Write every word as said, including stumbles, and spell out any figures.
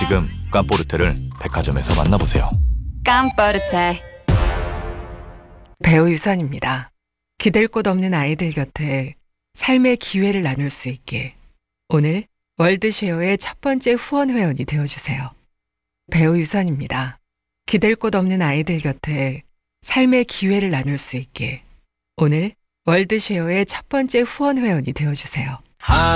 지금 깜포르테를 백화점에서 만나보세요. 깜빠르테. 배우 유선입니다. 기댈 곳 없는 아이들 곁에 삶의 기회를 나눌 수 있게 오늘 월드쉐어의 첫 번째 후원 회원이 되어주세요. 배우 유선입니다. 기댈 곳 없는 아이들 곁에 삶의 기회를 나눌 수 있게 오늘 월드쉐어의 첫 번째 후원 회원이 되어주세요.